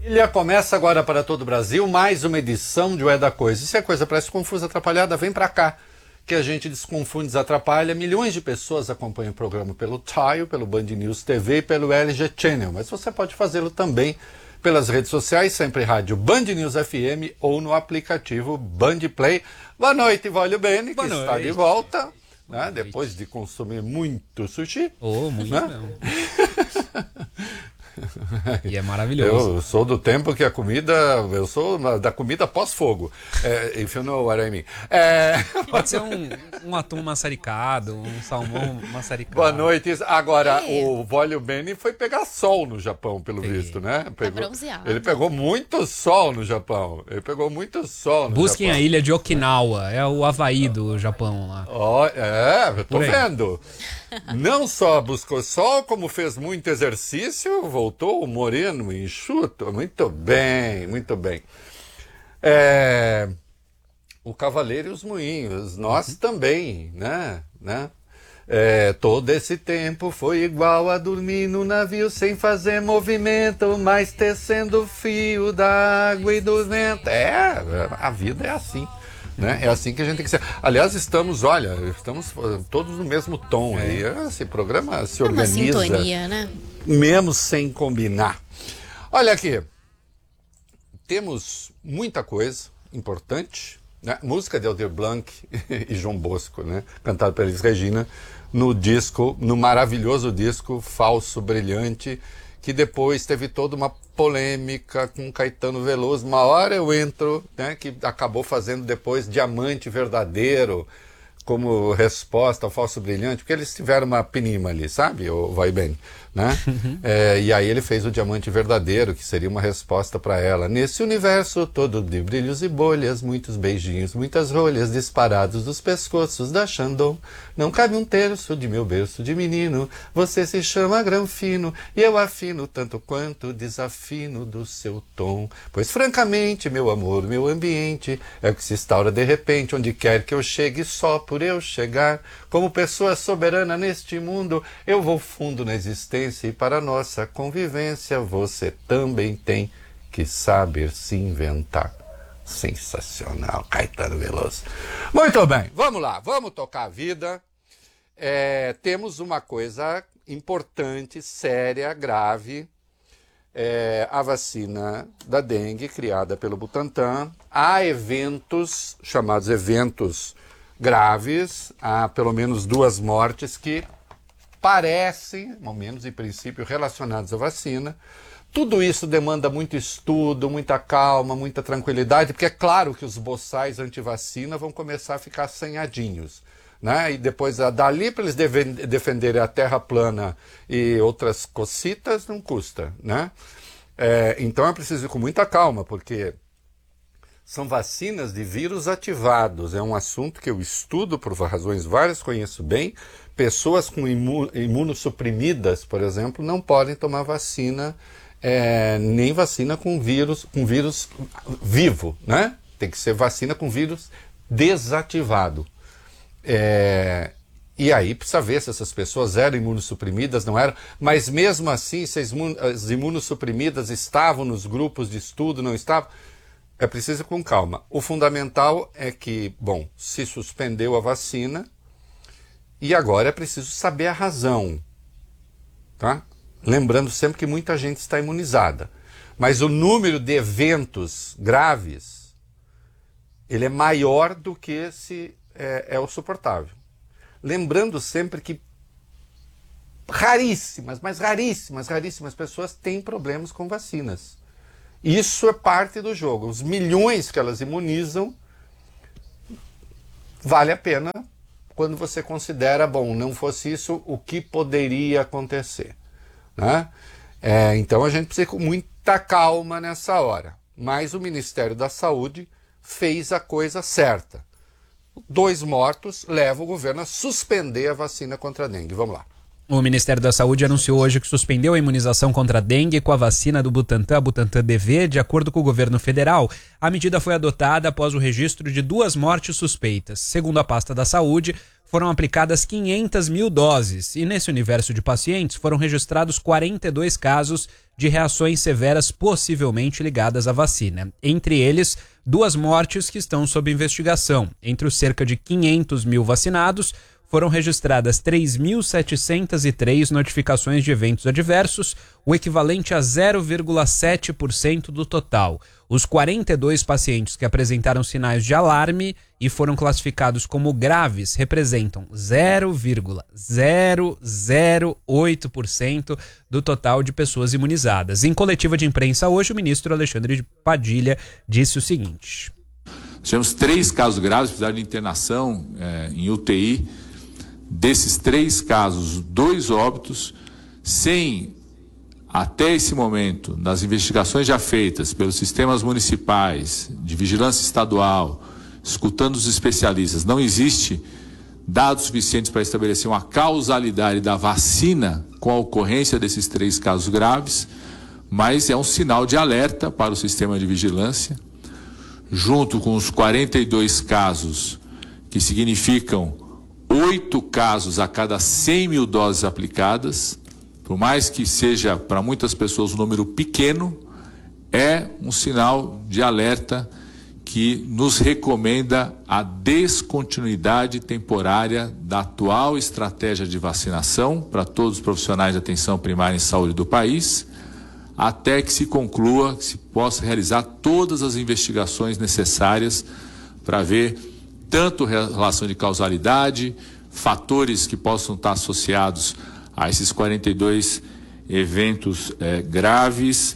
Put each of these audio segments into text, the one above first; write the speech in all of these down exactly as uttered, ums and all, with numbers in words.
Começa agora para todo o Brasil mais uma edição de O É da Coisa. Se a coisa parece confusa, atrapalhada, vem para cá, que a gente desconfunde, desatrapalha. Milhões de pessoas acompanham o programa pelo Tile, pelo Band News T V e pelo L G Channel, mas você pode fazê-lo também pelas redes sociais, sempre rádio Band News F M ou no aplicativo Band Play. Boa noite, Vólio Bene, que noite. está de volta, né, depois de consumir muito sushi. Oh, muito né? mesmo. E é maravilhoso. Eu sou do tempo que a comida, eu sou da comida pós-fogo. É, if you know what I mean. É... Pode ser um, um atum maçaricado, um salmão maçaricado. Boa noite. Agora, É. o Vólio Bene foi pegar sol no Japão, pelo Sim. visto, né? Pegou, bronzeado. ele pegou muito sol no Japão. Ele pegou muito sol no Busquem Japão. a ilha de Okinawa, é o Havaí do Japão lá. Ó, é, eu tô Por aí. vendo. Não só buscou sol, como fez muito exercício, voltou moreno e enxuto. Muito bem, muito bem. É, o Cavaleiro e os Moinhos, nós também, né? né? É, todo esse tempo foi igual a dormir no navio sem fazer movimento, mas tecendo fio da água e do vento. É, a vida é assim. Né? É assim que a gente tem que ser. Aliás, estamos, olha, estamos uh, todos no mesmo tom. Aí. Esse programa se É uma organiza, sintonia, né? mesmo sem combinar. Olha aqui, temos muita coisa importante, né? Música de Aldir Blanc e João Bosco, né? Cantado pela Elis Regina, no disco, no maravilhoso disco Falso Brilhante, que depois teve toda uma polêmica com Caetano Veloso. Uma hora eu entro, né, que acabou fazendo depois Diamante Verdadeiro como resposta ao Falso Brilhante, porque eles tiveram uma pinima ali, sabe? O vai bem, né? É, e aí ele fez o Diamante Verdadeiro, que seria uma resposta para ela. Nesse universo todo de brilhos e bolhas, muitos beijinhos, muitas rolhas disparados dos pescoços da Xandão. Não cabe um terço de meu berço de menino. Você se chama Granfino e eu afino tanto quanto desafino do seu tom. Pois francamente, meu amor, meu ambiente é o que se instaura de repente onde quer que eu chegue só por eu chegar. Como pessoa soberana neste mundo, eu vou fundo na existência e para nossa convivência você também tem que saber se inventar. Sensacional, Caetano Veloso. Muito bem, vamos lá, vamos tocar a vida. É, temos uma coisa importante, séria, grave. É, a vacina da dengue, criada pelo Butantan. Há eventos, chamados eventos graves, há pelo menos duas mortes que parecem, ao menos em princípio, relacionados à vacina. Tudo isso demanda muito estudo, muita calma, muita tranquilidade, porque é claro que os boçais anti-vacina vão começar a ficar assanhadinhos, né? E depois, dali para eles defenderem a terra plana e outras cocitas, não custa, né? É, então é preciso ir com muita calma, porque são vacinas de vírus ativados. É um assunto que eu estudo por razões várias, conheço bem. Pessoas com imu imunossuprimidas, por exemplo, não podem tomar vacina, é, nem vacina com vírus, com vírus vivo, né? Tem que ser vacina com vírus desativado. É, e aí precisa ver se essas pessoas eram imunossuprimidas, não eram, mas mesmo assim, se as, imun as imunossuprimidas estavam nos grupos de estudo, não estavam, é preciso ir com calma. O fundamental é que, bom, se suspendeu a vacina e agora é preciso saber a razão, tá? Lembrando sempre que muita gente está imunizada, mas o número de eventos graves, ele é maior do que se é, é o suportável. Lembrando sempre que raríssimas, mas raríssimas, raríssimas pessoas têm problemas com vacinas. Isso é parte do jogo. Os milhões que elas imunizam, vale a pena quando você considera, bom, não fosse isso, o que poderia acontecer, né? É, então a gente precisa ir com muita calma nessa hora. Mas o Ministério da Saúde fez a coisa certa. Dois mortos levam o governo a suspender a vacina contra a dengue. Vamos lá. O Ministério da Saúde anunciou hoje que suspendeu a imunização contra a dengue com a vacina do Butantan, a Butantan D V, de acordo com o governo federal. A medida foi adotada após o registro de duas mortes suspeitas. Segundo a pasta da Saúde, foram aplicadas quinhentas mil doses e nesse universo de pacientes foram registrados quarenta e dois casos de reações severas possivelmente ligadas à vacina. Entre eles, duas mortes que estão sob investigação. Entre os cerca de quinhentos mil vacinados, foram registradas três mil setecentas e três notificações de eventos adversos, o equivalente a zero vírgula sete por cento do total. Os quarenta e dois pacientes que apresentaram sinais de alarme e foram classificados como graves representam zero vírgula zero zero oito por cento do total de pessoas imunizadas. Em coletiva de imprensa hoje, o ministro Alexandre Padilha disse o seguinte: tivemos três casos graves, precisaram de internação é, em U T I. Desses três casos, dois óbitos, sem, até esse momento, nas investigações já feitas pelos sistemas municipais, de vigilância estadual, escutando os especialistas, não existe dados suficientes para estabelecer uma causalidade da vacina com a ocorrência desses três casos graves, mas é um sinal de alerta para o sistema de vigilância, junto com os quarenta e dois casos que significam oito casos a cada cem mil doses aplicadas, por mais que seja para muitas pessoas um número pequeno, é um sinal de alerta que nos recomenda a descontinuidade temporária da atual estratégia de vacinação para todos os profissionais de atenção primária em saúde do país, até que se conclua, que se possa realizar todas as investigações necessárias para ver tanto relação de causalidade, fatores que possam estar associados a esses quarenta e dois eventos é, graves.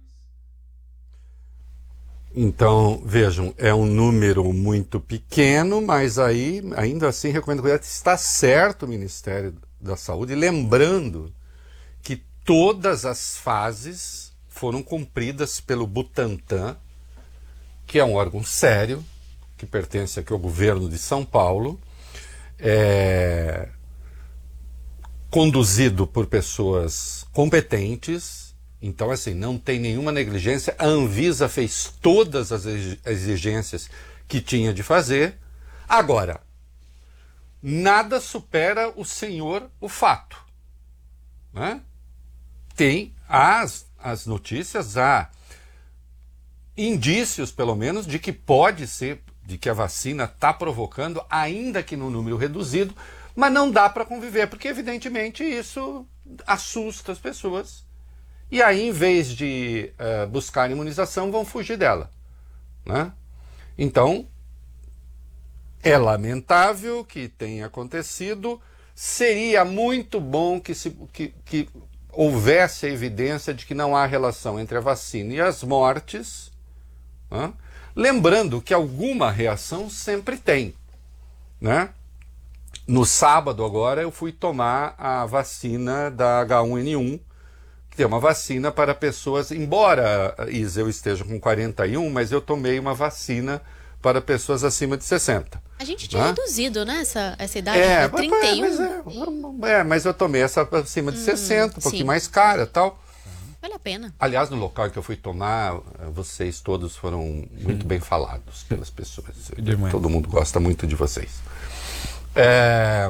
Então, vejam, é um número muito pequeno, mas aí, ainda assim, recomendo cuidado. Está certo o Ministério da Saúde, lembrando que todas as fases foram cumpridas pelo Butantan, que é um órgão sério, que pertence aqui ao governo de São Paulo, é, conduzido por pessoas competentes. Então, assim, não tem nenhuma negligência. A Anvisa fez todas as exigências que tinha de fazer. Agora, nada supera o senhor o fato, né? Tem as, as notícias, há indícios, pelo menos, de que pode ser, de que a vacina está provocando, ainda que num número reduzido, mas não dá para conviver, porque evidentemente isso assusta as pessoas. E aí, em vez de uh, buscar imunização, vão fugir dela, né? Então, é lamentável que tenha acontecido. Seria muito bom que, se, que, que houvesse a evidência de que não há relação entre a vacina e as mortes, né? Lembrando que alguma reação sempre tem, né? No sábado agora eu fui tomar a vacina da H um N um, que é uma vacina para pessoas, embora, Isa, eu esteja com quarenta e um, mas eu tomei uma vacina para pessoas acima de sessenta. A gente tinha né? reduzido, né, essa, essa idade é, para trinta e um. Mas é, é, mas eu tomei essa acima de hum, sessenta, um pouquinho sim. mais cara e tal. Vale a pena. Aliás, no local que eu fui tomar, vocês todos foram muito bem falados pelas pessoas. Todo mundo gosta muito de vocês. É,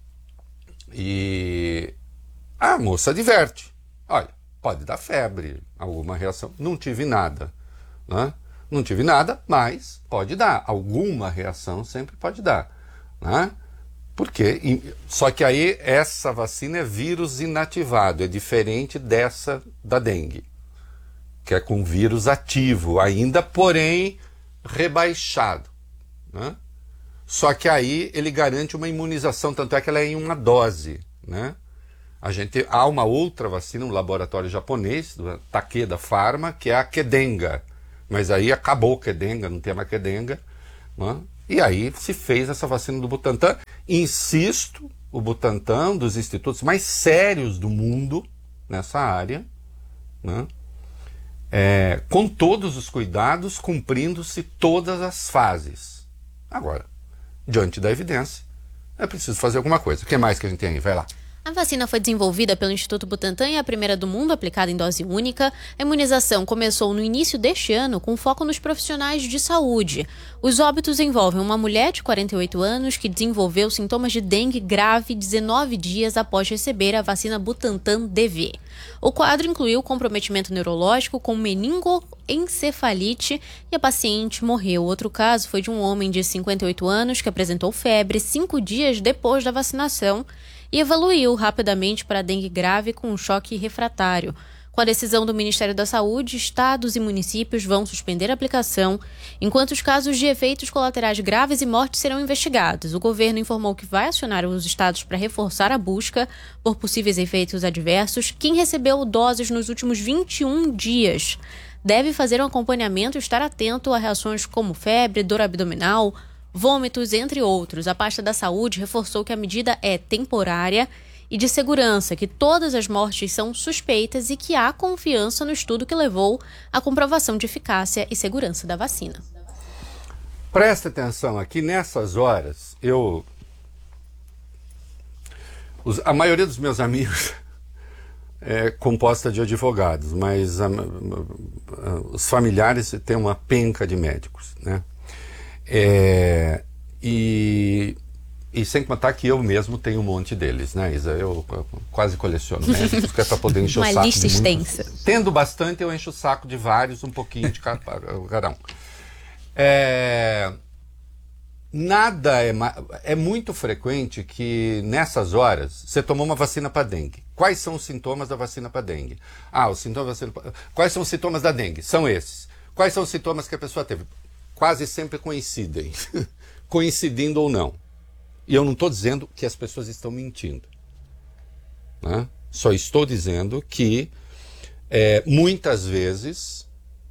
e a moça adverte. Olha, pode dar febre, alguma reação. Não tive nada, né? Não tive nada, mas pode dar. Alguma reação sempre pode dar, né? Porque, só que aí essa vacina é vírus inativado, é diferente dessa da dengue, que é com vírus ativo ainda, porém rebaixado, né? Só que aí ele garante uma imunização, tanto é que ela é em uma dose, né? A gente, há uma outra vacina, um laboratório japonês, do Takeda Pharma, que é a Kedenga. Mas aí acabou o Kedenga, não tem mais Kedenga, né? E aí se fez essa vacina do Butantan. Insisto, o Butantan, um dos institutos mais sérios do mundo nessa área, né? É, com todos os cuidados, cumprindo-se todas as fases. Agora, diante da evidência, é preciso fazer alguma coisa. O que mais que a gente tem aí? Vai lá. A vacina foi desenvolvida pelo Instituto Butantan e é a primeira do mundo aplicada em dose única. A imunização começou no início deste ano com foco nos profissionais de saúde. Os óbitos envolvem uma mulher de quarenta e oito anos que desenvolveu sintomas de dengue grave dezenove dias após receber a vacina Butantan D V. O quadro incluiu comprometimento neurológico com meningoencefalite e a paciente morreu. Outro caso foi de um homem de cinquenta e oito anos que apresentou febre cinco dias depois da vacinação e evoluiu rapidamente para dengue grave com um choque refratário. Com a decisão do Ministério da Saúde, estados e municípios vão suspender a aplicação, enquanto os casos de efeitos colaterais graves e mortes serão investigados. O governo informou que vai acionar os estados para reforçar a busca por possíveis efeitos adversos. Quem recebeu doses nos últimos vinte e um dias deve fazer um acompanhamento e estar atento a reações como febre, dor abdominal, vômitos, entre outros. A pasta da saúde reforçou que a medida é temporária e de segurança, que todas as mortes são suspeitas e que há confiança no estudo que levou à comprovação de eficácia e segurança da vacina. Presta atenção aqui, nessas horas, eu... Os, a maioria dos meus amigos é composta de advogados, mas a, a, a, os familiares têm uma penca de médicos, né? É, e, e sem contar que eu mesmo tenho um monte deles, né, Isa? Eu, eu quase coleciono médicos, que é para poder encher o saco. Uma lista de extensa. Muitos. Tendo bastante, eu encho o saco de vários, um pouquinho de cada um. É, nada é, é muito frequente que nessas horas você tomou uma vacina para dengue. Quais são os sintomas da vacina para dengue? Ah, os sintomas da vacina. Quais são os sintomas da dengue? São esses. Quais são os sintomas que a pessoa teve? Quase sempre coincidem, coincidindo ou não. E eu não estou dizendo que as pessoas estão mentindo, né? Só estou dizendo que é, muitas vezes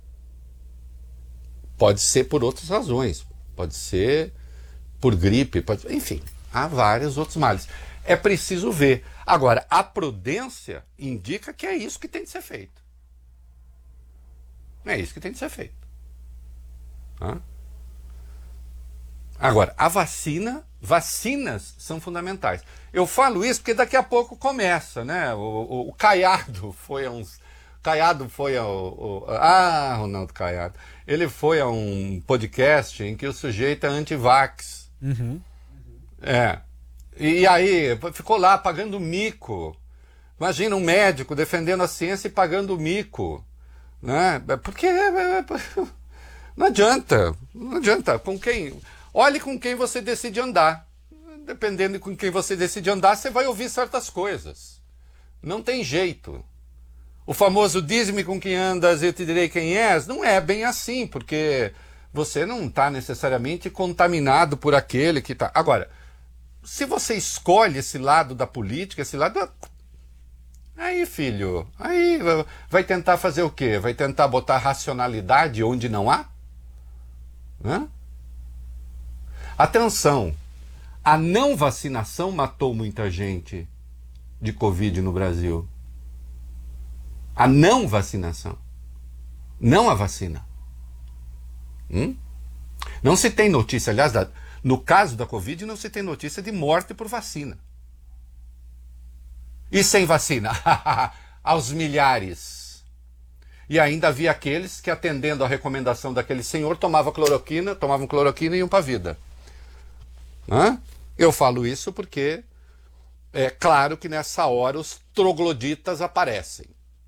pode ser por outras razões, pode ser por gripe, pode, enfim, há vários outros males. É preciso ver. Agora, a prudência indica que é isso que tem de ser feito. É isso que tem de ser feito. Hã? Agora, a vacina, vacinas são fundamentais. Eu falo isso porque daqui a pouco começa, né? O, o, o Caiado foi a uns... Caiado foi ao... O, ah, Ronaldo Caiado. Ele foi a um podcast em que o sujeito é anti-vax. Uhum. É. E, e aí, ficou lá pagando mico. Imagina um médico defendendo a ciência e pagando mico, né? Porque... Não adianta, não adianta. Com quem? Olhe com quem você decide andar. Dependendo de com quem você decide andar, você vai ouvir certas coisas. Não tem jeito. O famoso diz-me com quem andas, eu te direi quem és, não é bem assim, porque você não está necessariamente contaminado por aquele que está. Agora, se você escolhe esse lado da política, esse lado... Aí, filho, aí vai tentar fazer o quê? Vai tentar botar racionalidade onde não há? Hã? Atenção, a não vacinação matou muita gente de Covid no Brasil. A não vacinação, não a vacina. Hum? Não se tem notícia, aliás, da, no caso da Covid não se tem notícia de morte por vacina. E sem vacina, aos milhares. E ainda havia aqueles que, atendendo à recomendação daquele senhor, tomavam cloroquina, tomavam cloroquina e iam para a vida. Hã? Eu falo isso porque é claro que nessa hora os trogloditas aparecem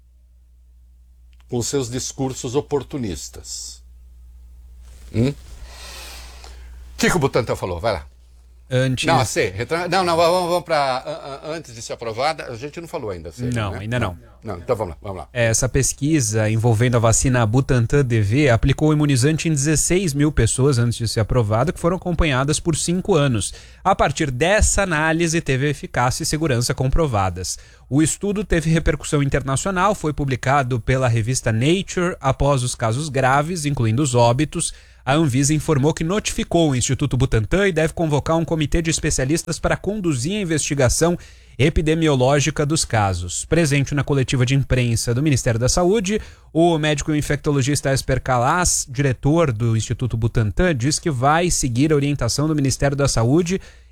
com seus discursos oportunistas. Hum? O que, que o Butantan falou? Vai lá. Antes... Não, a C. Retra... Não, não, vamos, vamos para antes de ser aprovada. A gente não falou ainda. C, não, né? ainda não. não. Não, então vamos lá, vamos lá. Essa pesquisa envolvendo a vacina Butantan D V aplicou o imunizante em dezesseis mil pessoas antes de ser aprovada, que foram acompanhadas por cinco anos. A partir dessa análise, teve eficácia e segurança comprovadas. O estudo teve repercussão internacional, foi publicado pela revista Nature após os casos graves, incluindo os óbitos. A Anvisa informou que notificou o Instituto Butantan e deve convocar um comitê de especialistas para conduzir a investigação epidemiológica dos casos. Presente na coletiva de imprensa do Ministério da Saúde, o médico infectologista Esper Calas, diretor do Instituto Butantan, diz que vai seguir a orientação do Ministério da Saúde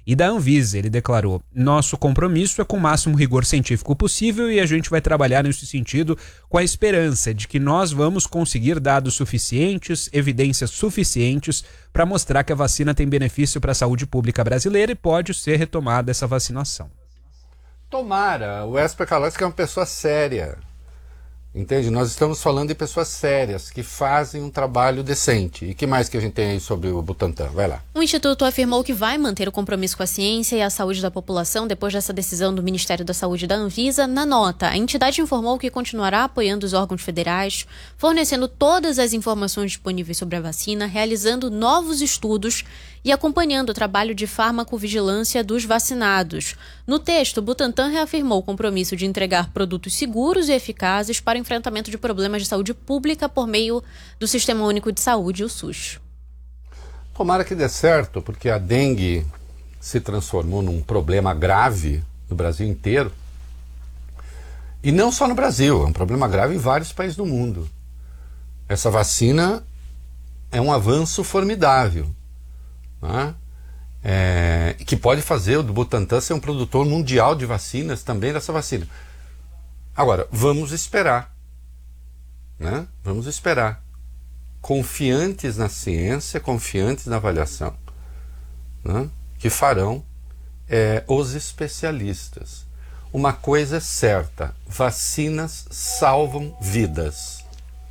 e da Anvisa. Ele declarou: nosso compromisso é com o máximo rigor científico possível e a gente vai trabalhar nesse sentido com a esperança de que nós vamos conseguir dados suficientes, evidências suficientes para mostrar que a vacina tem benefício para a saúde pública brasileira e pode ser retomada essa vacinação. Tomara. O Esper Kalovski é uma pessoa séria. Entende? Nós estamos falando de pessoas sérias que fazem um trabalho decente. E que mais que a gente tem aí sobre o Butantan? Vai lá. O Instituto afirmou que vai manter o compromisso com a ciência e a saúde da população depois dessa decisão do Ministério da Saúde e da Anvisa. Na nota, a entidade informou que continuará apoiando os órgãos federais, fornecendo todas as informações disponíveis sobre a vacina, realizando novos estudos e acompanhando o trabalho de farmacovigilância dos vacinados. No texto, o Butantan reafirmou o compromisso de entregar produtos seguros e eficazes para o enfrentamento de problemas de saúde pública por meio do Sistema Único de Saúde, o SUS. Tomara que dê certo, porque a dengue se transformou num problema grave no Brasil inteiro. E não só no Brasil, é um problema grave em vários países do mundo. Essa vacina é um avanço formidável, né? É, que pode fazer o Butantan ser um produtor mundial de vacinas também dessa vacina. Agora, vamos esperar, né? Vamos esperar. Confiantes na ciência, confiantes na avaliação, né? Que farão é, os especialistas. Uma coisa é certa: vacinas salvam vidas.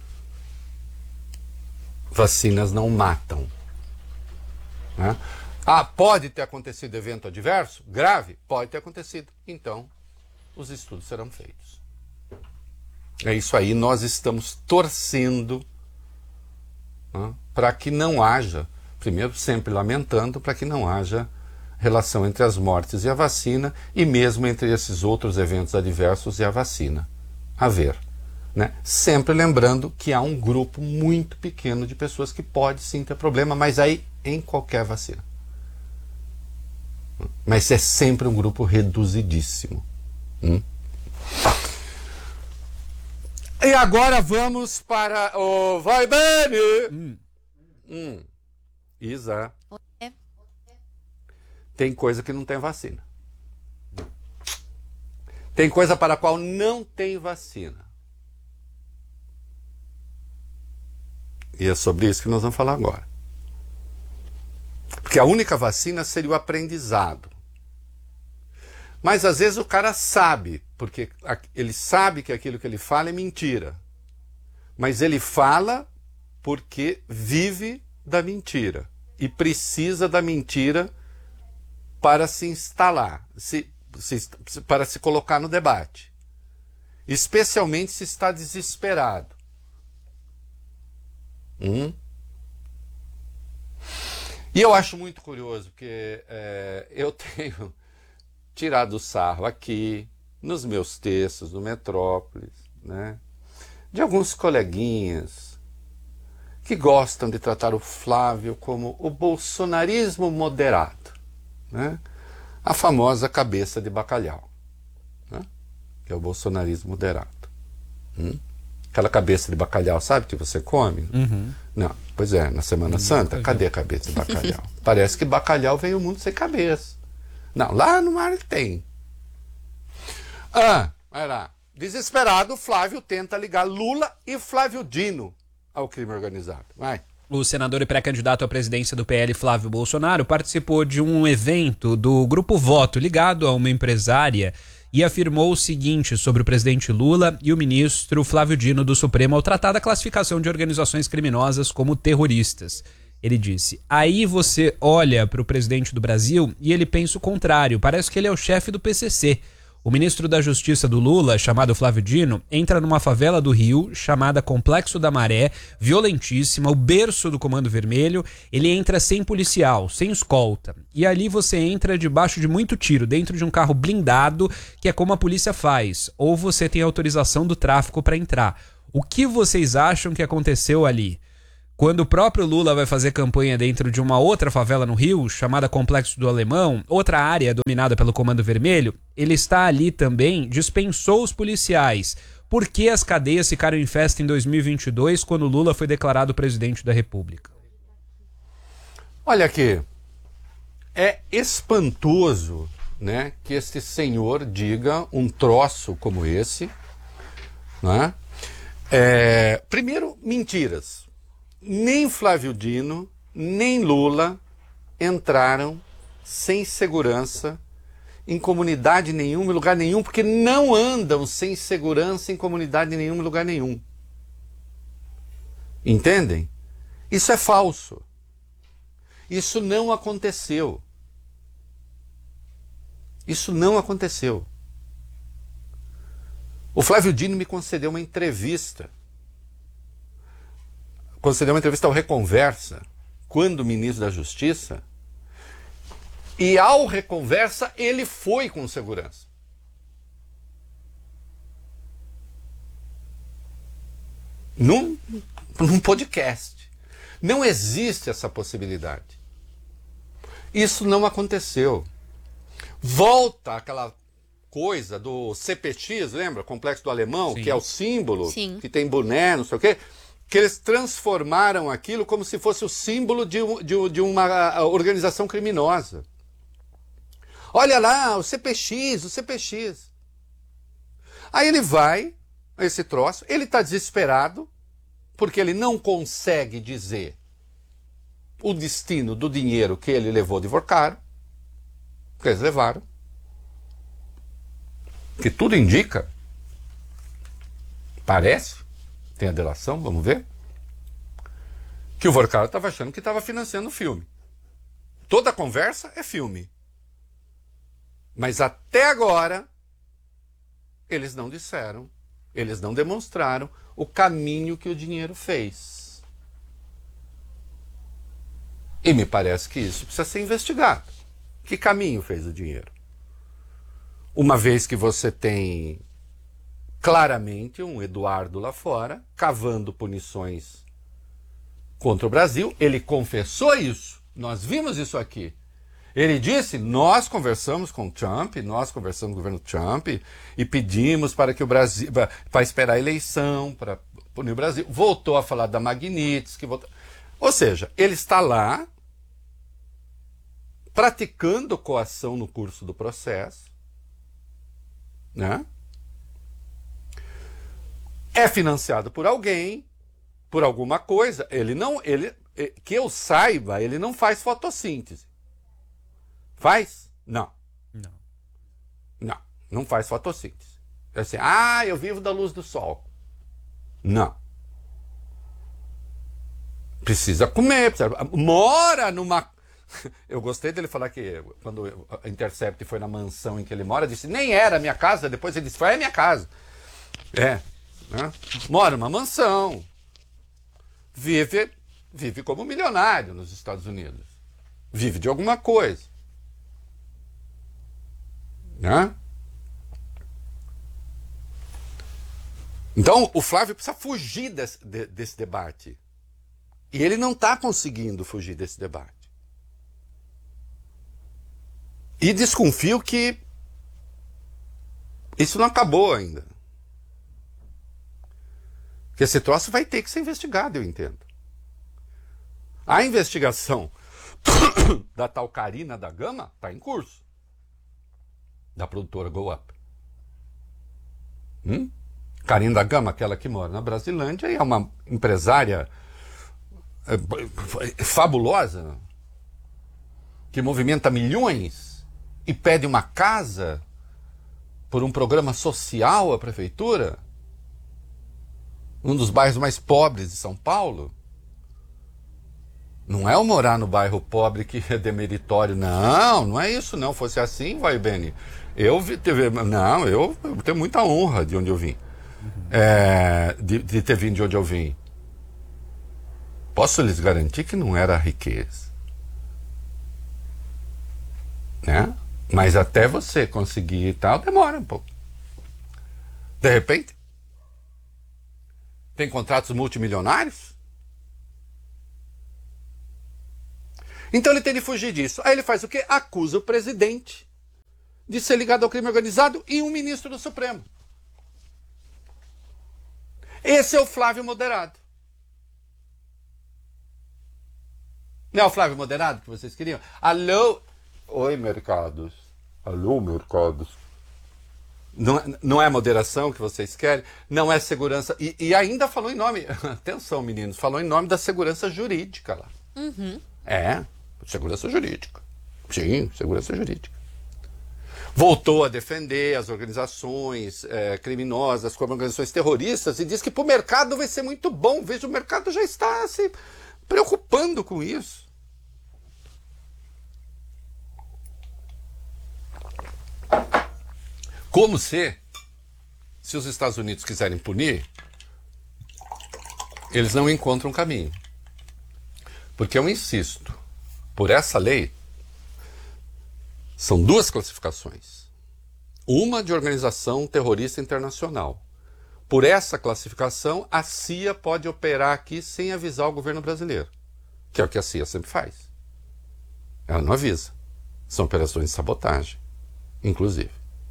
Vacinas não matam, né? Ah, pode ter acontecido evento adverso? Grave? Pode ter acontecido. Então, os estudos serão feitos. É isso aí, nós estamos torcendo, né, para que não haja, primeiro sempre lamentando, para que não haja relação entre as mortes e a vacina, e mesmo entre esses outros eventos adversos e a vacina. Haver. Né? Sempre lembrando que há um grupo muito pequeno de pessoas que pode sim ter problema, mas aí em qualquer vacina. Mas é sempre um grupo reduzidíssimo. Hum? E agora vamos para o Vai Bene! Hum. Hum. Isa. É. Tem coisa que não tem vacina. Tem coisa para a qual não tem vacina. E é sobre isso que nós vamos falar agora. Porque a única vacina seria o aprendizado. Mas às vezes o cara sabe, porque ele sabe que aquilo que ele fala é mentira. Mas ele fala porque vive da mentira. E precisa da mentira para se instalar, se, se, para se colocar no debate. Especialmente se está desesperado. Hum? E eu acho muito curioso, porque é, eu tenho tirado sarro aqui, nos meus textos, no Metrópolis, né, de alguns coleguinhas que gostam de tratar o Flávio como o bolsonarismo moderado, né, a famosa cabeça de bacalhau, né, que é o bolsonarismo moderado. Hum? Aquela cabeça de bacalhau, sabe, que você come? Uhum. Não, pois é, na Semana Santa, cadê a cabeça de bacalhau? Parece que bacalhau veio ao mundo sem cabeça. Não, lá no mar ele tem. Ah, vai lá. Desesperado, Flávio tenta ligar Lula e Flávio Dino ao crime organizado. Vai. O senador e pré-candidato à presidência do P L, Flávio Bolsonaro, participou de um evento do Grupo Voto ligado a uma empresária e afirmou o seguinte sobre o presidente Lula e o ministro Flávio Dino do Supremo ao tratar da classificação de organizações criminosas como terroristas. Ele disse: aí você olha para o presidente do Brasil e ele pensa o contrário, parece que ele é o chefe do P C C. O ministro da Justiça do Lula, chamado Flávio Dino, entra numa favela do Rio, chamada Complexo da Maré, violentíssima, o berço do Comando Vermelho. Ele entra sem policial, sem escolta. E ali você entra debaixo de muito tiro, dentro de um carro blindado, que é como a polícia faz. Ou você tem autorização do tráfico para entrar. O que vocês acham que aconteceu ali? Quando o próprio Lula vai fazer campanha dentro de uma outra favela no Rio, chamada Complexo do Alemão, outra área dominada pelo Comando Vermelho, ele está ali também, dispensou os policiais. Por que as cadeias ficaram em festa em dois mil e vinte e dois, quando Lula foi declarado presidente da República? Olha aqui, é espantoso, né, que este senhor diga um troço como esse, né? É, primeiro, mentiras. Nem Flávio Dino, nem Lula entraram sem segurança em comunidade nenhuma, em lugar nenhum, porque não andam sem segurança em comunidade nenhuma, em lugar nenhum. Entendem? Isso é falso. Isso não aconteceu. Isso não aconteceu. O Flávio Dino me concedeu uma entrevista. Concedeu uma entrevista ao Reconversa, quando ministro da Justiça, e ao Reconversa ele foi com segurança. Num, num podcast. Não existe essa possibilidade. Isso não aconteceu. Volta aquela coisa do C P X, lembra? Complexo do Alemão, Sim. que é o símbolo, Sim. que tem boné, não sei o quê, que eles transformaram aquilo como se fosse o símbolo de, de, de uma organização criminosa. Olha lá, o C P X, o C P X. Aí ele vai, esse troço, ele está desesperado, porque ele não consegue dizer o destino do dinheiro que ele levou de Vorcaro, que eles levaram, que tudo indica, parece, tem a delação, vamos ver, que o Vorcaro estava achando que estava financiando o filme. Toda a conversa é filme. Mas até agora, eles não disseram, eles não demonstraram o caminho que o dinheiro fez. E me parece que isso precisa ser investigado. Que caminho fez o dinheiro? Uma vez que você tem claramente um Eduardo lá fora, cavando punições contra o Brasil, ele confessou isso, nós vimos isso aqui. Ele disse, nós conversamos com o Trump, nós conversamos com o governo Trump e pedimos para que o Brasil, para esperar a eleição, para punir o Brasil. Voltou a falar da Magnitsky, voltou... Ou seja, ele está lá praticando coação no curso do processo, né? É financiado por alguém, por alguma coisa. Ele não, ele, que eu saiba, ele não faz fotossíntese. Faz? Não. Não. Não, não faz fotossíntese. É assim, ah, eu vivo da luz do sol. Não. Precisa comer, precisa... mora numa... Eu gostei dele falar que quando a Intercept foi na mansão em que ele mora, disse, nem era a minha casa, depois ele disse, foi a minha casa. É, né? Mora numa mansão. Vive, vive como milionário nos Estados Unidos. Vive de alguma coisa. Né? Então, o Flávio precisa fugir desse, de, desse debate. E ele não está conseguindo fugir desse debate. E desconfio que isso não acabou ainda. Que esse troço vai ter que ser investigado, eu entendo. A investigação da tal Karina da Gama está em curso. Da produtora Go Up. Hum? Karina da Gama, aquela que mora na Brasilândia, e é uma empresária é, fabulosa, que movimenta milhões e pede uma casa por um programa social à prefeitura, um dos bairros mais pobres de São Paulo. Não é o morar no bairro pobre que é demeritório, não, não é isso não, fosse assim, vai, Beni. Eu vi, teve, não, eu, eu tenho muita honra de onde eu vim, uhum. é, de, de ter vindo de onde eu vim. Posso lhes garantir que não era riqueza, né? Mas até você conseguir e tal, demora um pouco. De repente, tem contratos multimilionários. Então ele tem de fugir disso. Aí ele faz o quê? Acusa o presidente de ser ligado ao crime organizado e um ministro do Supremo. Esse é o Flávio Moderado. Não é o Flávio Moderado que vocês queriam? Alô? Oi, mercados. Alô, mercados. Não, não é moderação que vocês querem, não é segurança. E, e ainda falou em nome, atenção meninos, falou em nome da segurança jurídica lá. Uhum. É, segurança jurídica. Sim, segurança jurídica. Voltou a defender as organizações é, criminosas como organizações terroristas e diz que para o mercado vai ser muito bom. Veja, o mercado já está se preocupando com isso. Como se, se os Estados Unidos quiserem punir, eles não encontram caminho. Porque eu insisto, por essa lei, são duas classificações. Uma de organização terrorista internacional. Por essa classificação, a C I A pode operar aqui sem avisar o governo brasileiro. Que é o que a C I A sempre faz. Ela não avisa. São operações de sabotagem, inclusive.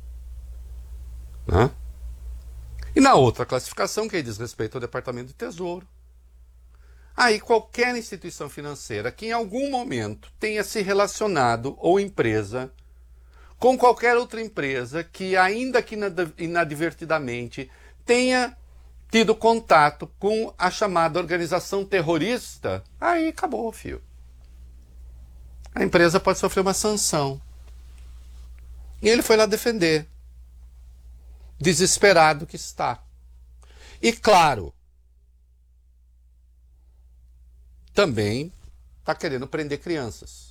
Né? E na outra classificação, que diz respeito ao Departamento de Tesouro, aí qualquer instituição financeira que em algum momento tenha se relacionado, ou empresa, com qualquer outra empresa que, ainda que inadvertidamente, tenha tido contato com a chamada organização terrorista, aí acabou, filho. A empresa pode sofrer uma sanção. E ele foi lá defender. Desesperado que está. E claro, também está querendo prender crianças.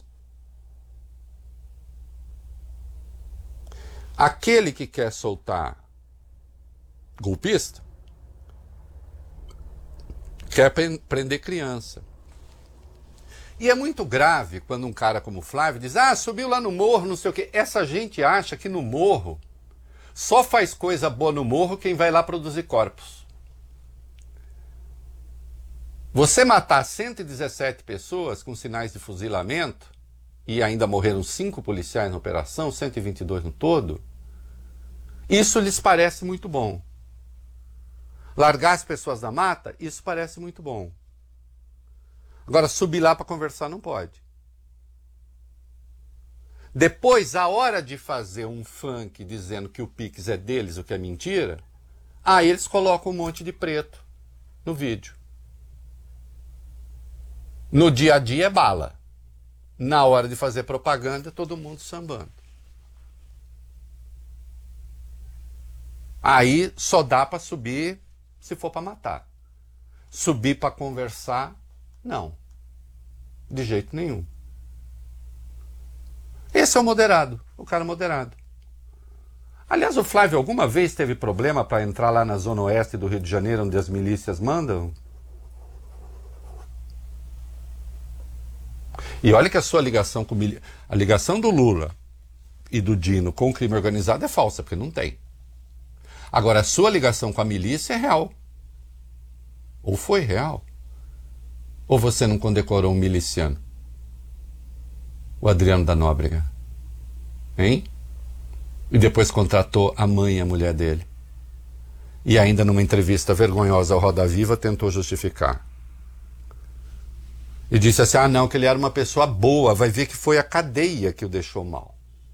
Aquele que quer soltar golpista quer prender criança. E é muito grave quando um cara como o Flávio diz, ah, subiu lá no morro, não sei o quê. Essa gente acha que no morro só faz coisa boa no morro quem vai lá produzir corpos. Você matar cento e dezessete pessoas com sinais de fuzilamento, e ainda morreram cinco policiais na operação, cento e vinte e dois no todo, isso lhes parece muito bom. Largar as pessoas da mata, isso parece muito bom. Agora, subir lá para conversar não pode. Depois, a hora de fazer um funk dizendo que o Pix é deles, o que é mentira, aí eles colocam um monte de preto no vídeo. No dia a dia é bala. Na hora de fazer propaganda, todo mundo sambando. Aí só dá para subir se for para matar. Subir para conversar, não. De jeito nenhum. Esse é o moderado, o cara moderado. Aliás, o Flávio alguma vez teve problema para entrar lá na zona oeste do Rio de Janeiro, onde as milícias mandam? E olha que a sua ligação com a ligação do Lula e do Dino com o crime organizado é falsa, porque não tem. Agora, a sua ligação com a milícia é real. Ou foi real. Ou você não condecorou um miliciano? O Adriano da Nóbrega. Hein? E depois contratou a mãe e a mulher dele. E ainda numa entrevista vergonhosa ao Roda Viva tentou justificar. E disse assim, ah não, que ele era uma pessoa boa, vai ver que foi a cadeia que o deixou mal.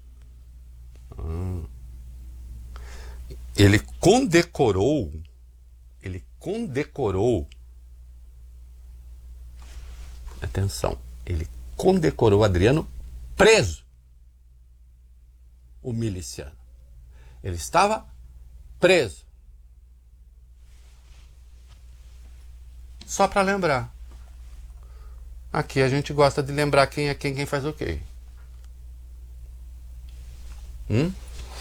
Hum. Ele condecorou, ele condecorou, atenção, ele condecorou Adriano preso, o miliciano. Ele estava preso. Só para lembrar. Aqui a gente gosta de lembrar quem é quem, quem faz o quê. Hum?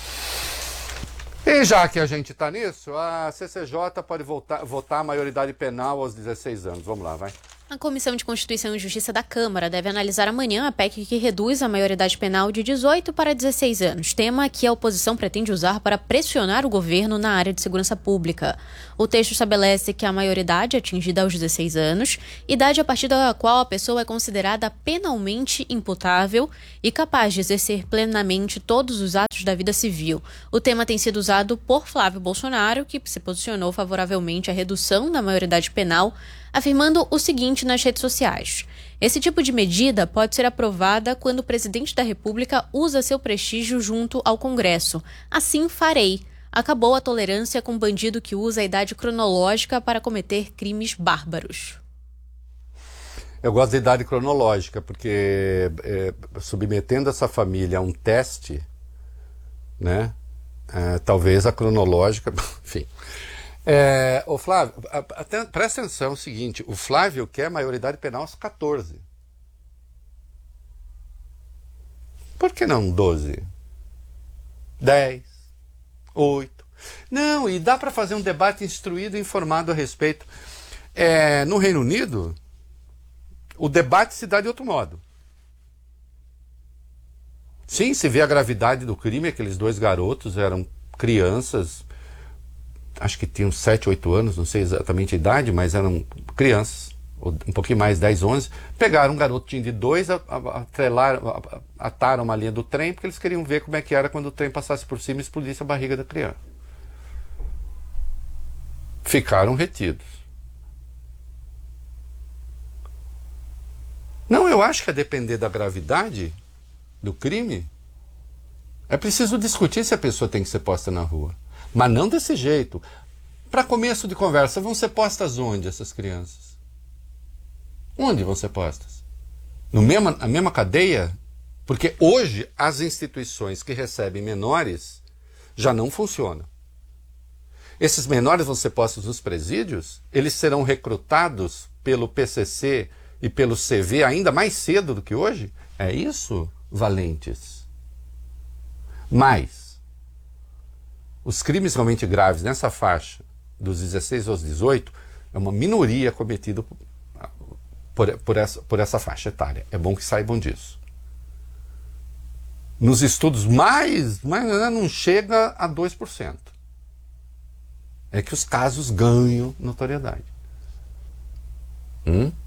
E já que a gente está nisso, a C C J pode votar, votar a maioridade penal aos dezesseis anos. Vamos lá, vai. A Comissão de Constituição e Justiça da Câmara deve analisar amanhã a P E C que reduz a maioridade penal de dezoito para dezesseis anos, tema que a oposição pretende usar para pressionar o governo na área de segurança pública. O texto estabelece que a maioridade é atingida aos dezesseis anos, idade a partir da qual a pessoa é considerada penalmente imputável e capaz de exercer plenamente todos os atos da vida civil. O tema tem sido usado por Flávio Bolsonaro, que se posicionou favoravelmente à redução da maioridade penal afirmando o seguinte nas redes sociais: esse tipo de medida pode ser aprovada quando o presidente da República usa seu prestígio junto ao Congresso. Assim farei. Acabou a tolerância com bandido que usa a idade cronológica para cometer crimes bárbaros. Eu gosto da idade cronológica, porque é, submetendo essa família a um teste, né? É, talvez a cronológica, enfim. É, o Flávio, até, presta atenção, é o seguinte, o Flávio quer maioridade penal aos catorze. Por que não doze? dez? oito? Não, e dá para fazer um debate instruído e informado a respeito. É, no Reino Unido, o debate se dá de outro modo. Sim, se vê a gravidade do crime, aqueles dois garotos eram crianças, acho que tinham sete, oito anos, não sei exatamente a idade, mas eram crianças, um pouquinho mais, dez, onze, pegaram um garotinho de dois, atrelaram, ataram uma linha do trem, porque eles queriam ver como é que era quando o trem passasse por cima e explodisse a barriga da criança. Ficaram retidos. Não, eu acho que a depender da gravidade do crime, é preciso discutir se a pessoa tem que ser posta na rua. Mas não desse jeito. Para começo de conversa, vão ser postas onde essas crianças? Onde vão ser postas? No mesma, na mesma cadeia? Porque hoje as instituições que recebem menores já não funcionam. Esses menores vão ser postos nos presídios, eles serão recrutados pelo P C C e pelo C V ainda mais cedo do que hoje? É isso, valentes? Mas os crimes realmente graves nessa faixa, dos dezesseis aos dezoito, é uma minoria cometida por, por, por, essa, por essa faixa etária. É bom que saibam disso. Nos estudos, mais, mais não chega a dois por cento. É que os casos ganham notoriedade. Hum?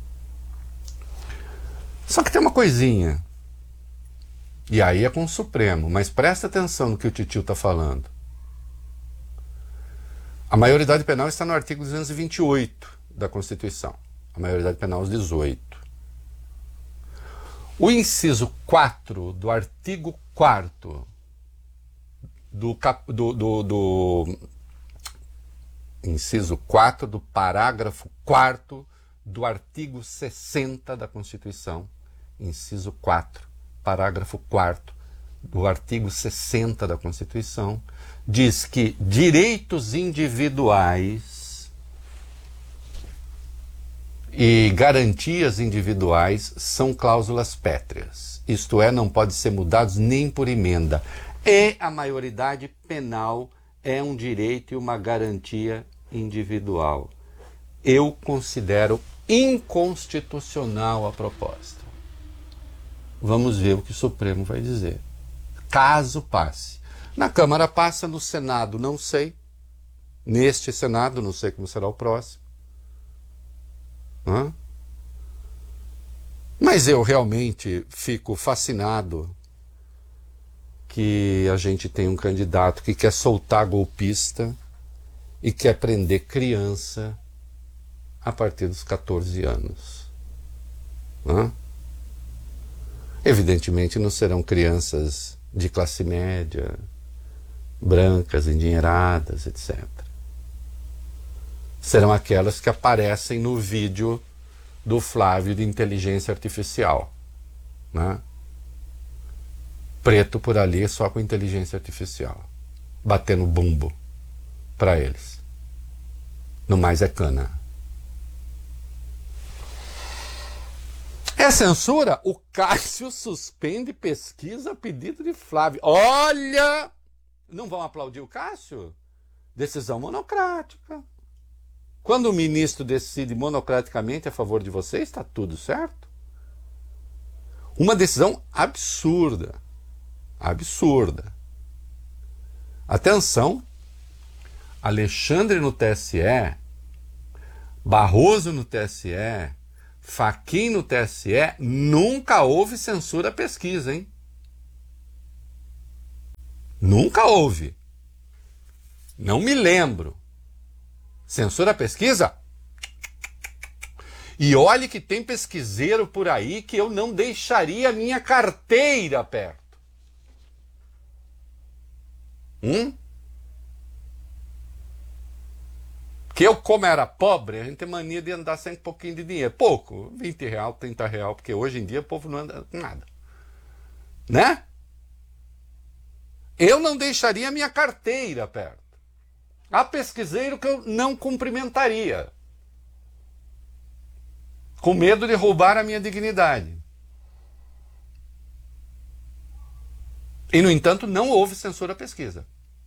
Só que tem uma coisinha. E aí é com o Supremo. Mas presta atenção no que o Titio está falando. A maioridade penal está no artigo duzentos e vinte e oito da Constituição. A maioridade penal aos dezoito. O inciso quatro do artigo quarto do, cap, do, do, do inciso quatro do parágrafo quarto do artigo sessenta da Constituição, inciso quatro, parágrafo quarto do artigo sessenta da Constituição, diz que direitos individuais e garantias individuais são cláusulas pétreas, isto é, não podem ser mudados nem por emenda. E a maioridade penal é um direito e uma garantia individual. Eu considero inconstitucional a proposta. Vamos ver o que o Supremo vai dizer. Caso passe. Na Câmara passa, no Senado não sei. Neste Senado não sei como será o próximo. Hã? Mas eu realmente fico fascinado que a gente tem um candidato que quer soltar golpista e quer prender criança a partir dos catorze anos. Hã? Evidentemente não serão crianças de classe média, brancas, endinheiradas, etcétera. Serão aquelas que aparecem no vídeo do Flávio de inteligência artificial, né? Preto por ali só com inteligência artificial, batendo bumbo para eles. No mais é cana. É censura? O Cássio suspende pesquisa a pedido de Flávio. Olha! Não vão aplaudir o Cássio? Decisão monocrática. Quando o ministro decide monocraticamente a favor de você, está tudo certo. Uma decisão absurda. Absurda. Atenção, Alexandre no T S E, Barroso no T S E, Fachin no T S E, nunca houve censura à pesquisa, hein? Nunca houve. Não me lembro. Censura à pesquisa? E olhe que tem pesquiseiro por aí que eu não deixaria a minha carteira perto. Hum? Que eu, como era pobre, a gente tem mania de andar sem um pouquinho de dinheiro. Pouco, vinte reais, trinta reais, porque hoje em dia o povo não anda com nada. Né? Eu não deixaria a minha carteira perto. Há pesquiseiro que eu não cumprimentaria. Com medo de roubar a minha dignidade. E, no entanto, não houve censura à pesquisa.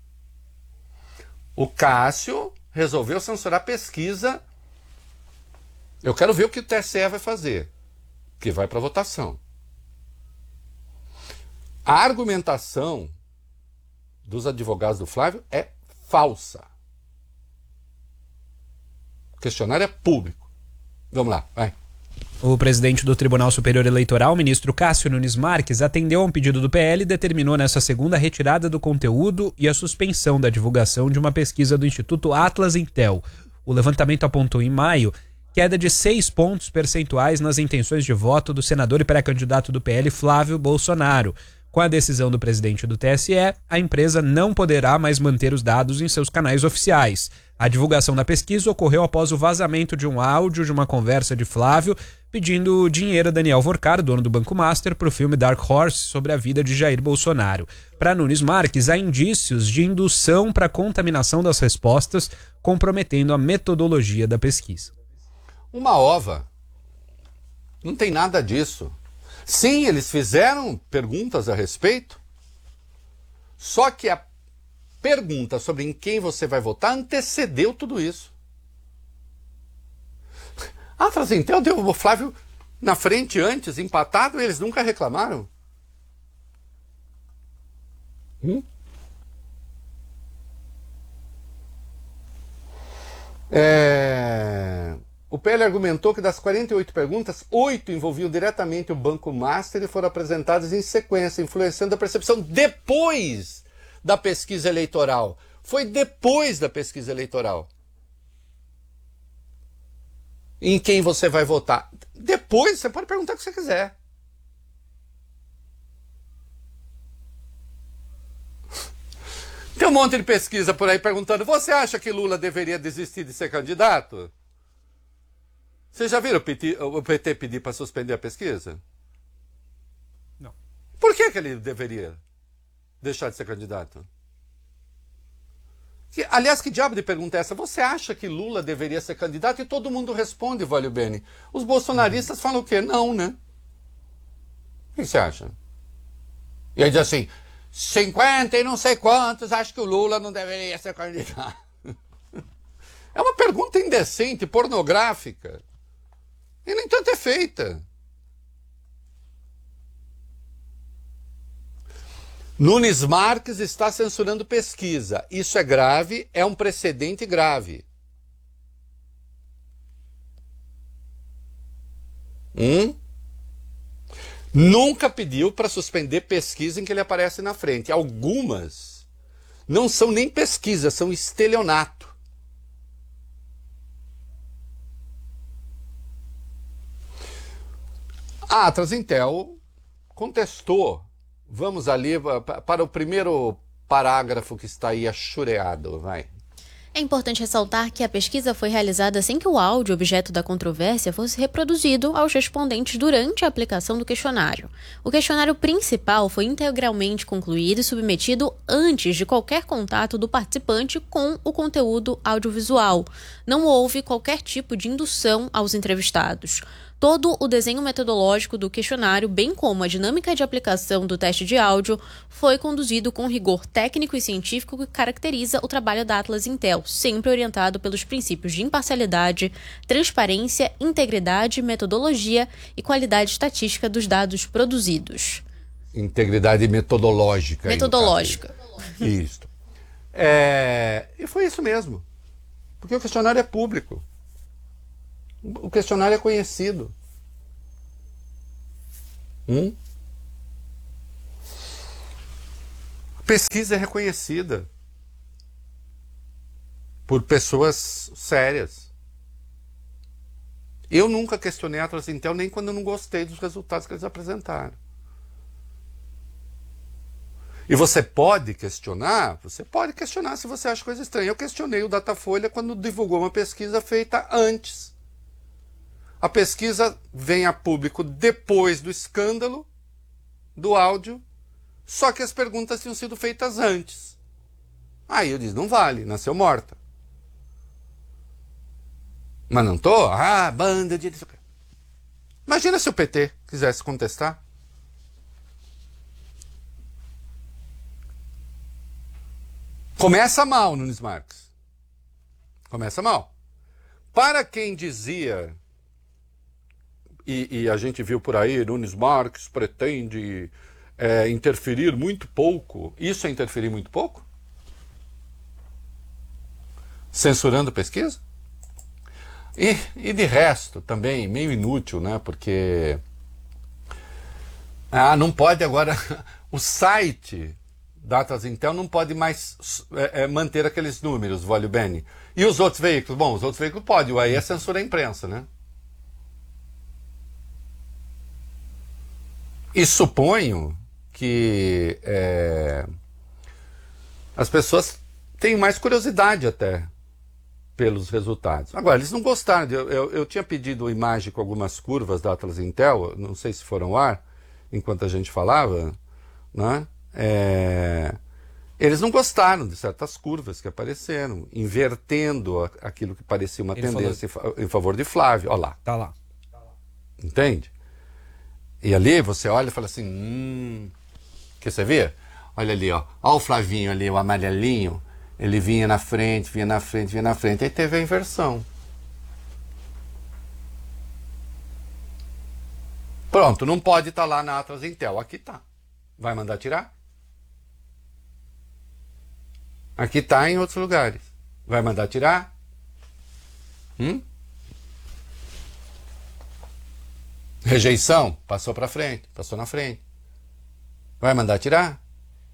O Cássio resolveu censurar a pesquisa. Eu quero ver o que o T S E vai fazer, que vai para votação. A argumentação dos advogados do Flávio é falsa. O questionário é público. Vamos lá, vai. O presidente do Tribunal Superior Eleitoral, ministro Cássio Nunes Marques, atendeu a um pedido do P L e determinou nesta segunda a retirada do conteúdo e a suspensão da divulgação de uma pesquisa do Instituto Atlas Intel. O levantamento apontou em maio queda de seis pontos percentuais nas intenções de voto do senador e pré-candidato do P L, Flávio Bolsonaro. Com a decisão do presidente do T S E, a empresa não poderá mais manter os dados em seus canais oficiais. A divulgação da pesquisa ocorreu após o vazamento de um áudio de uma conversa de Flávio pedindo dinheiro a Daniel Vorcar, dono do Banco Master, para o filme Dark Horse sobre a vida de Jair Bolsonaro. Para Nunes Marques, há indícios de indução para a contaminação das respostas, comprometendo a metodologia da pesquisa. Uma ova. Não tem nada disso. Sim, eles fizeram perguntas a respeito, só que a pergunta sobre em quem você vai votar antecedeu tudo isso. Ah, Atlas Intel deu o Flávio na frente antes, empatado, e eles nunca reclamaram? Hum? É... O P L argumentou que das quarenta e oito perguntas, oito envolviam diretamente o Banco Master e foram apresentadas em sequência, influenciando a percepção depois da pesquisa eleitoral. Foi depois da pesquisa eleitoral. Em quem você vai votar? Depois, você pode perguntar o que você quiser. Tem um monte de pesquisa por aí perguntando, você acha que Lula deveria desistir de ser candidato? Vocês já viram o P T, o P T pedir para suspender a pesquisa? Não. Por que, que ele deveria deixar de ser candidato? Que, aliás, que diabo de pergunta é essa? Você acha que Lula deveria ser candidato? E todo mundo responde, Valio Bene. Os bolsonaristas uhum. falam o quê? Não, né? O que você acha? E aí diz assim, cinquenta e não sei quantos acham que o Lula não deveria ser candidato. É uma pergunta indecente, pornográfica. E, no entanto, é feita. Nunes Marques está censurando pesquisa. Isso é grave, é um precedente grave. Hum? Nunca pediu para suspender pesquisa em que ele aparece na frente. Algumas não são nem pesquisa, são estelionato. A Atlas Intel contestou. Vamos ali para o primeiro parágrafo que está aí achureado, vai. É importante ressaltar que a pesquisa foi realizada sem que o áudio objeto da controvérsia fosse reproduzido aos respondentes durante a aplicação do questionário. O questionário principal foi integralmente concluído e submetido antes de qualquer contato do participante com o conteúdo audiovisual. Não houve qualquer tipo de indução aos entrevistados. Todo o desenho metodológico do questionário, bem como a dinâmica de aplicação do teste de áudio, foi conduzido com rigor técnico e científico que caracteriza o trabalho da Atlas Intel, sempre orientado pelos princípios de imparcialidade, transparência, integridade, metodologia e qualidade estatística dos dados produzidos. Integridade metodológica. Metodológica. Isso. É... E foi isso mesmo. Porque o questionário é público. O questionário é conhecido. Hum? A pesquisa é reconhecida por pessoas sérias. Eu nunca questionei a Atlas Intel, nem quando eu não gostei dos resultados que eles apresentaram. E você pode questionar, você pode questionar se você acha coisa estranha. Eu questionei o Datafolha quando divulgou uma pesquisa feita antes. A pesquisa vem a público depois do escândalo do áudio, só que as perguntas tinham sido feitas antes. Aí eu disse, não vale, nasceu morta. Mas não tô? Ah, banda de... Imagina se o P T quisesse contestar. Começa mal, Nunes Marques. Começa mal. Para quem dizia, e, e a gente viu por aí, Nunes Marques pretende é, interferir muito pouco. Isso é interferir muito pouco? Censurando pesquisa? E, e de resto, também, meio inútil, né? Porque... Ah, não pode agora... O site... Datas Intel não pode mais é, é, manter aqueles números, Vólio Bene. E os outros veículos? Bom, os outros veículos podem, aí é censura a imprensa, né? E suponho que é, as pessoas têm mais curiosidade até pelos resultados. Agora, eles não gostaram. Eu, eu, eu tinha pedido imagem com algumas curvas da Atlas Intel, não sei se foram ao ar, enquanto a gente falava, né? É, eles não gostaram de certas curvas que apareceram, invertendo aquilo que parecia uma Ele tendência falou... em favor de Flávio. Olha lá. Tá lá. Entende? E ali você olha e fala assim, hum... que você vê? Olha ali, ó. Olha o Flavinho ali, o amarelinho. Ele vinha na frente, vinha na frente, vinha na frente. Aí teve a inversão. Pronto, não pode estar lá na Atlas Intel. Aqui tá. Vai mandar tirar? Aqui está em outros lugares. Vai mandar tirar? Hum? Rejeição? Passou para frente. Passou na frente. Vai mandar tirar?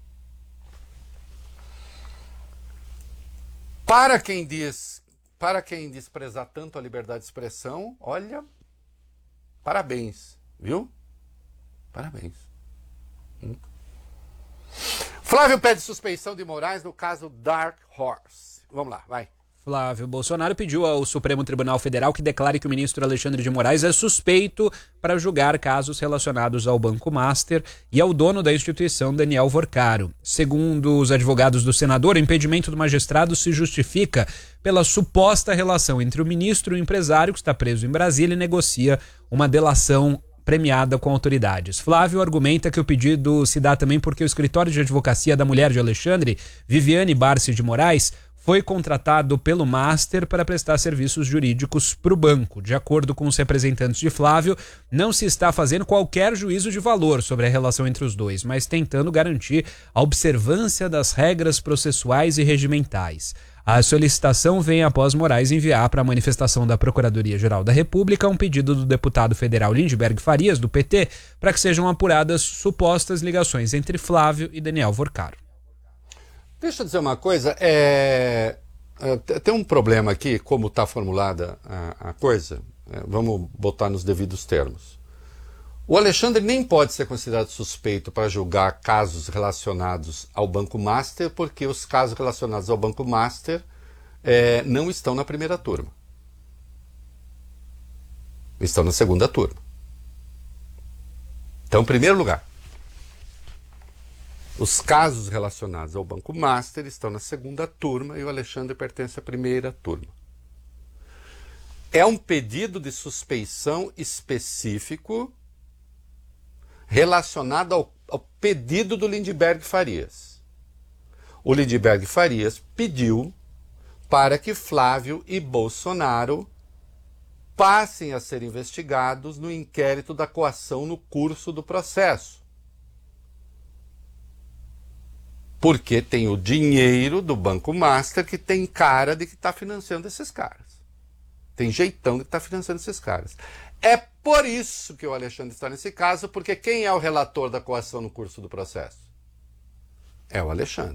Para quem diz, para quem desprezar tanto a liberdade de expressão, olha, parabéns, viu? Parabéns. Hum? Flávio pede suspeição de Moraes no caso Dark Horse. Vamos lá, vai. Flávio Bolsonaro pediu ao Supremo Tribunal Federal que declare que o ministro Alexandre de Moraes é suspeito para julgar casos relacionados ao Banco Master e ao dono da instituição, Daniel Vorcaro. Segundo os advogados do senador, o impedimento do magistrado se justifica pela suposta relação entre o ministro e o empresário que está preso em Brasília e negocia uma delação premiada com autoridades. Flávio argumenta que o pedido se dá também porque o escritório de advocacia da mulher de Alexandre, Viviane Barsi de Moraes, foi contratado pelo Master para prestar serviços jurídicos para o banco. De acordo com os representantes de Flávio, não se está fazendo qualquer juízo de valor sobre a relação entre os dois, mas tentando garantir a observância das regras processuais e regimentais. A solicitação vem após Moraes enviar para a manifestação da Procuradoria-Geral da República um pedido do deputado federal Lindbergh Farias, do P T, para que sejam apuradas supostas ligações entre Flávio e Daniel Vorcaro. Deixa eu dizer uma coisa, é... tem um problema aqui, como está formulada a, a coisa, é, vamos botar nos devidos termos. O Alexandre nem pode ser considerado suspeito para julgar casos relacionados ao Banco Master, porque os casos relacionados ao Banco Master é, não estão na primeira turma. Estão na segunda turma. Então, em primeiro lugar, os casos relacionados ao Banco Master estão na segunda turma e o Alexandre pertence à primeira turma. É um pedido de suspeição específico relacionado ao, ao pedido do Lindbergh Farias. O Lindbergh Farias pediu para que Flávio e Bolsonaro passem a ser investigados no inquérito da coação no curso do processo. Porque tem o dinheiro do Banco Master que tem cara de que está financiando esses caras. Tem jeitão de que está financiando esses caras. É por isso que o Alexandre está nesse caso, porque quem é o relator da coação no curso do processo? É o Alexandre.